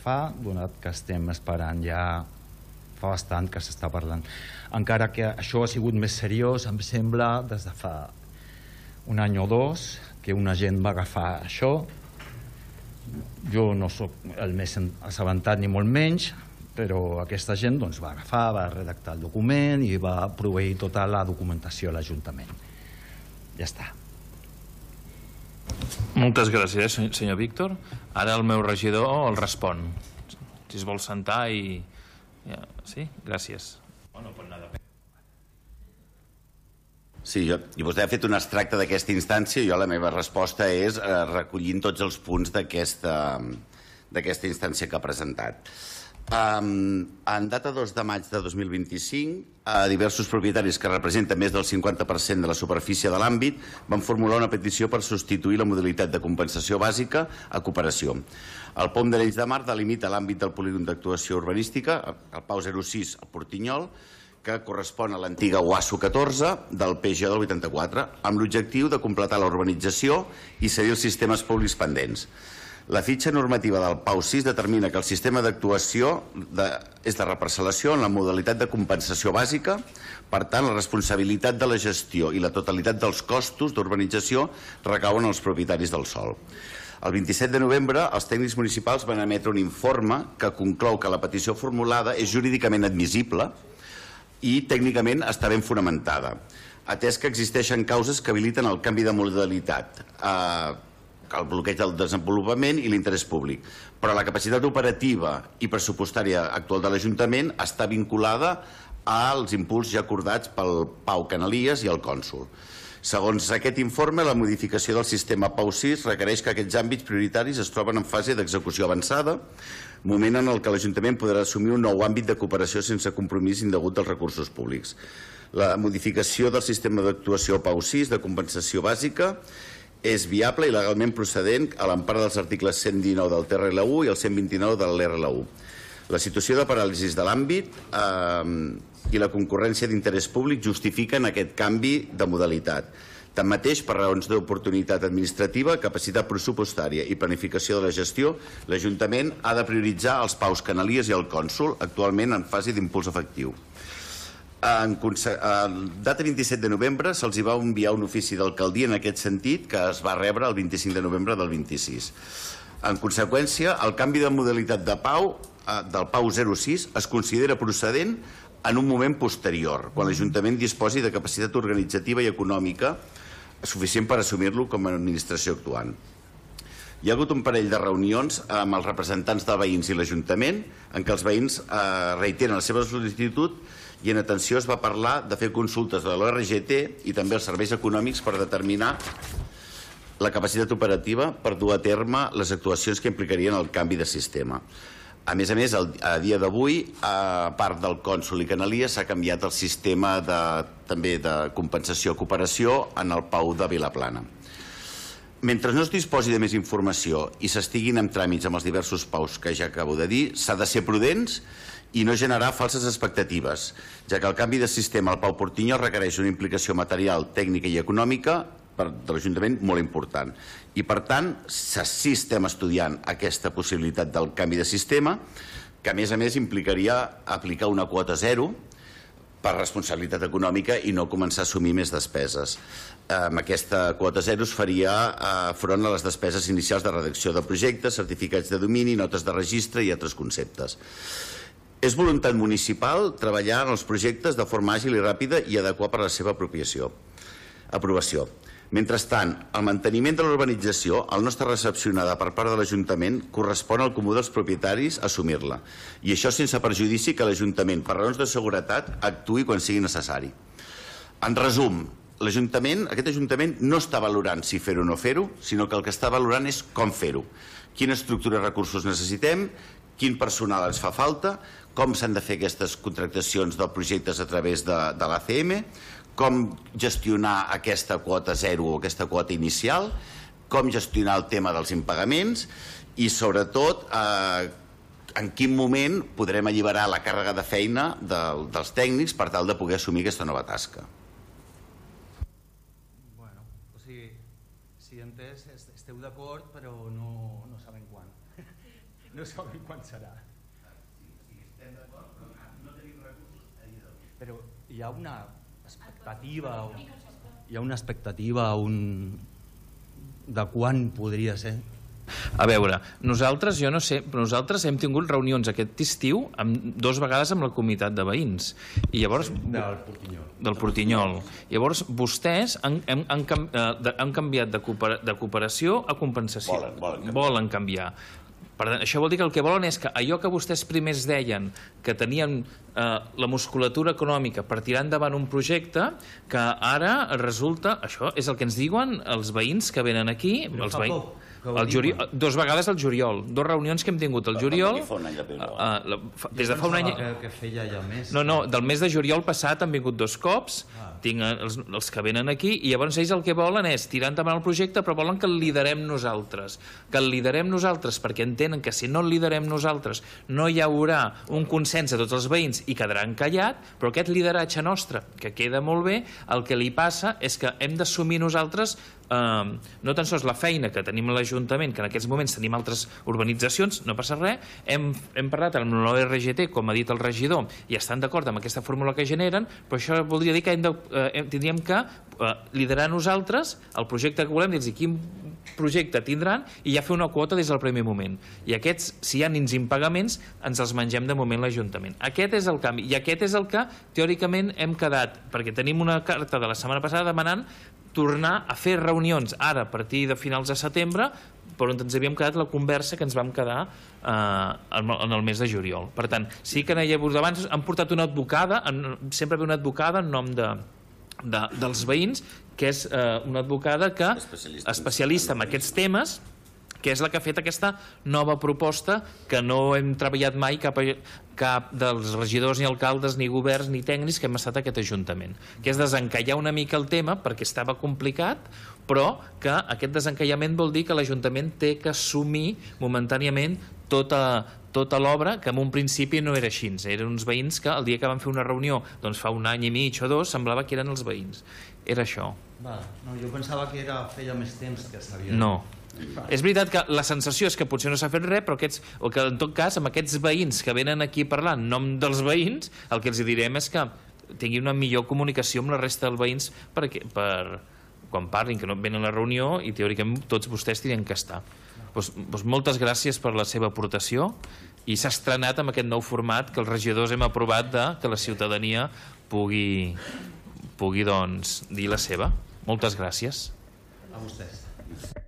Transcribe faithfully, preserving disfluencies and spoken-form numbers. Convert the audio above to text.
fa, donat que estem esperant ja fa bastant que s'està parlant. Encara que això ha sigut més seriós, em sembla, des de fa un any o dos, que una gent va agafar això. Jo no sóc el més assabentat ni molt menys, però aquesta gent doncs, va agafar, va redactar el document i va proveir tota la documentació a l'Ajuntament. Ja està. Moltes gràcies, senyor Víctor. Ara el meu regidor el respon. Si es vol sentar i... Sí? Gràcies. Bueno, pues nada. Sí, jo, i vostè ha fet un extracte d'aquesta instància i jo la meva resposta és eh, recollint tots els punts d'aquesta d'aquesta instància que ha presentat. Um, en data dos de maig de dos mil vint-i-cinc, a diversos propietaris que representen més del cinquanta per cent de la superfície de l'àmbit van formular una petició per substituir la modalitat de compensació bàsica a cooperació. El P O M d'Arenys de Mar delimita l'àmbit del polígon d'actuació urbanística, el Pau zero sis a Portinyol, que correspon a l'antiga U A S O catorze del P G del vuitanta-quatre, amb l'objectiu de completar la urbanització i cedir els sistemes públics pendents. La fitxa normativa del Pau sis determina que el sistema d'actuació de, és de reparcel·lació en la modalitat de compensació bàsica. Per tant, la responsabilitat de la gestió i la totalitat dels costos d'urbanització recauen als propietaris del sòl. El vint-i-set de novembre, els tècnics municipals van emetre un informe que conclou que la petició formulada és jurídicament admissible i tècnicament està ben fonamentada, atès que existeixen causes que habiliten el canvi de modalitat, eh, el bloqueig del desenvolupament i l'interès públic. Però la capacitat operativa i pressupostària actual de l'Ajuntament està vinculada als impulsos ja acordats pel Pau Canalies i el cònsol. Segons aquest informe, la modificació del sistema Pau sis requereix que aquests àmbits prioritaris es troben en fase d'execució avançada, moment en el què l'Ajuntament podrà assumir un nou àmbit de cooperació sense compromís indegut dels recursos públics. La modificació del sistema d'actuació Pau sis de compensació bàsica és viable i legalment procedent a l'empara dels articles cent dinou del T R L u i el cent vint-i-nou de l'R L u. La situació de paràlisi de l'àmbit eh, i la concurrència d'interès públic justifiquen aquest canvi de modalitat. Tanmateix, per raons d'oportunitat administrativa, capacitat pressupostària i planificació de la gestió, l'Ajuntament ha de prioritzar els Paus Canalies i el cònsol, actualment en fase d'impuls efectiu. En data vint-i-set de novembre se'ls va enviar un ofici d'alcaldia en aquest sentit que es va rebre el vint-i-cinc de novembre del vint-i-sis. En conseqüència, el canvi de modalitat de Pau, del Pau zero sis es considera procedent en un moment posterior, quan l'Ajuntament disposi de capacitat organitzativa i econòmica suficient per assumir-lo com a administració actuant. Hi ha hagut un parell de reunions amb els representants de veïns i l'Ajuntament en què els veïns reiteren la seva sol·licitud i en atenció es va parlar de fer consultes de l'O R G T i també els serveis econòmics per determinar la capacitat operativa per dur a terme les actuacions que implicarien el canvi de sistema. A més a més, a dia d'avui, a part del cònsol i Canalies, s'ha canviat el sistema de, també de compensació cooperació en el Pau de Vilaplana. Mentre no es disposi de més informació i s'estiguin en tràmits amb els diversos Paus que ja acabo de dir, s'ha de ser prudents i no generar falses expectatives, ja que el canvi de sistema al Pau Portinyol requereix una implicació material, tècnica i econòmica de l'Ajuntament molt important. I per tant, sí estem estudiant aquesta possibilitat del canvi de sistema, que a més a més implicaria aplicar una quota zero per responsabilitat econòmica i no començar a assumir més despeses. Amb aquesta quota zero es faria front a les despeses inicials de redacció de projectes, certificats de domini, notes de registre i altres conceptes. És voluntat municipal treballar en els projectes de forma àgil i ràpida i adequar per a la seva apropiació. Aprovació. Mentrestant, el manteniment de l'urbanització, al no estar recepcionada per part de l'Ajuntament, correspon al comú dels propietaris assumir-la. I això sense perjudici que l'Ajuntament, per raons de seguretat, actuï quan sigui necessari. En resum, l'Ajuntament, aquest Ajuntament no està valorant si fer-ho o no fer-ho, sinó que el que està valorant és com fer-ho. Quina estructura de recursos necessitem, quin personal ens fa falta, com s'han de fer aquestes contractacions de projectes a través de, de l'A C M, com gestionar aquesta quota zero o aquesta quota inicial, com gestionar el tema dels impagaments i, sobretot, eh, en quin moment podrem alliberar la càrrega de feina de, dels tècnics per tal de poder assumir aquesta nova tasca. Bueno, o sigui, si entès, esteu d'acord, però no, no sabem quan. no sabem quan serà. Però hi ha una expectativa, hi ha una expectativa un... de quan podria ser? A veure, nosaltres, jo no sé, però nosaltres hem tingut reunions aquest estiu amb, dos vegades amb la comunitat de veïns. I llavors... Del Portinyol. Del Portinyol. Llavors, vostès han, han, han, han canviat de, cooper, de cooperació a compensació. Volen, volen, volen canviar. Per tant, això vol dir que el que volen és que allò que vostès primers deien que tenien eh, la musculatura econòmica per tirar endavant un projecte, que ara resulta... Això és el que ens diuen els veïns que venen aquí. Però els fa veïns, poc. El juliol, dos vegades al juliol, dos reunions que hem tingut al juliol. Fa un any de Pere Noel. Uh, la, fa, des de fa un any... Que, que feia ja més. No, no, del mes de juliol passat han vingut dos cops, ah. tinc els, els que venen aquí, i llavors ells el que volen és tirar endavant el projecte, però volen que el liderem nosaltres. Que el liderem nosaltres, perquè entenen que si no el liderem nosaltres no hi haurà un consens de tots els veïns i quedarà encallat, però aquest lideratge nostre, que queda molt bé, el que li passa és que hem d'assumir nosaltres Uh, no tan sols la feina que tenim a l'Ajuntament, que en aquests moments tenim altres urbanitzacions, no passa res, hem, hem parlat amb l'O R G T, com ha dit el regidor, i estan d'acord amb aquesta fórmula que generen, però això voldria dir que hem de, uh, tindríem que uh, liderar nosaltres el projecte que volem, dir-los quin projecte tindran i ja fer una quota des del primer moment. I aquests, si hi ha nins impagaments, ens els mengem de moment l'Ajuntament. Aquest és el canvi, i aquest és el que teòricament hem quedat, perquè tenim una carta de la setmana passada demanant tornar a fer reunions ara a partir de finals de setembre, per on ens havíem quedat la conversa que ens vam quedar eh, en el mes de juliol. Per tant, sí que n'hi ha hagut abans, han portat una advocada, sempre ve una advocada en nom de, de, dels veïns, que és eh, una advocada que especialista, especialista en aquests temes, que és la que ha fet aquesta nova proposta que no hem treballat mai cap, a, cap dels regidors ni alcaldes ni governs ni tècnics que hem estat a aquest Ajuntament, que és desencallar una mica el tema perquè estava complicat, però que aquest desencallament vol dir que l'Ajuntament té que assumir momentàniament tota, tota l'obra, que en un principi no era així. Eren uns veïns que el dia que van fer una reunió doncs fa un any i mig o dos semblava que eren els veïns. Era això. Va, no, jo pensava que era feia més temps que s'havia... No. És veritat que la sensació és que potser no s'ha fet res, però aquests, o que en tot cas amb aquests veïns que venen aquí a parlar en nom dels veïns, el que els direm és que tinguin una millor comunicació amb la resta dels veïns per, per quan parlin, que no venen a la reunió i teòricament tots vostès tindrien que estar. Doncs, doncs moltes gràcies per la seva aportació i s'ha estrenat amb aquest nou format que els regidors hem aprovat de que la ciutadania pugui, pugui doncs, dir la seva. Moltes gràcies. A vostès.